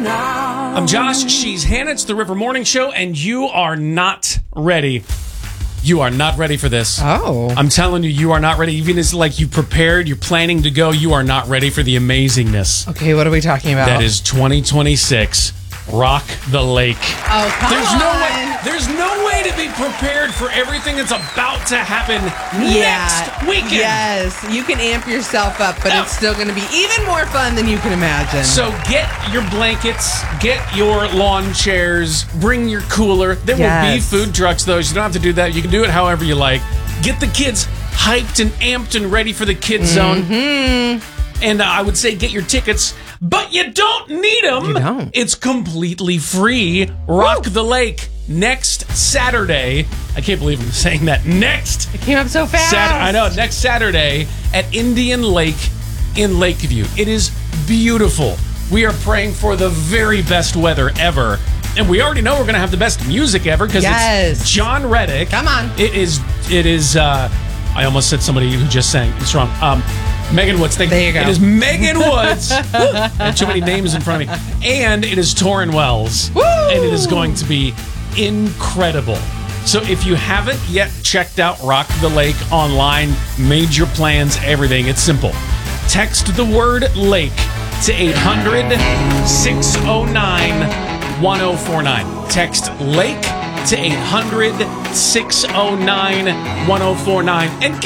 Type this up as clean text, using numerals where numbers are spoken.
I'm Josh. She's Hannah. It's the River Morning Show, and you are not ready. You are not ready for this. Oh. I'm telling you, you are not ready. Even as like you prepared, you're planning to go, you are not ready for the amazingness. Okay, what are we talking about? That is 2026. Rock the Lake. Oh, come on. There's no way to be prepared for everything that's about to happen next weekend. Yes, you can amp yourself up, but it's still going to be even more fun than you can imagine. So get your blankets, get your lawn chairs, bring your cooler. There will be food trucks, though. So you don't have to do that. You can do it however you like. Get the kids hyped and amped and ready for the kids zone. And I would say get your tickets, but you don't need them. You don't. It's completely free. Rock the Lake next Saturday. I can't believe I'm saying that. Next. It came up so fast. I know. Next Saturday at Indian Lake in Lakeview. It is beautiful. We are praying for the very best weather ever. And we already know we're going to have the best music ever because it's John Reddick. Come on. It is, I almost said somebody who just sang. It's wrong. Megan Woods. There you go. It is Megan Woods. I had too many names in front of me. And it is Torrin Wells. Woo! And it is going to be incredible. So if you haven't yet checked out Rock the Lake online, made your plans, everything, it's simple. Text the word lake to 800-609-1049. Text lake to 800-609-1049. And